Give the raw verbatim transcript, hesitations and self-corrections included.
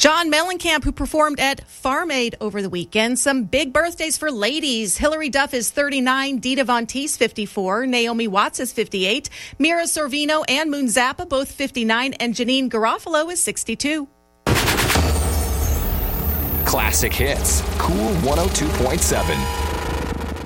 John Mellencamp, who performed at Farm Aid over the weekend. Some big birthdays for ladies. Hilary Duff is thirty-nine, Dita Von Teese, fifty-four, Naomi Watts is fifty-eight, Mira Sorvino and Moon Zappa, both fifty-nine, and Janine Garofalo is sixty-two. Classic Hits, Cool one oh two point seven.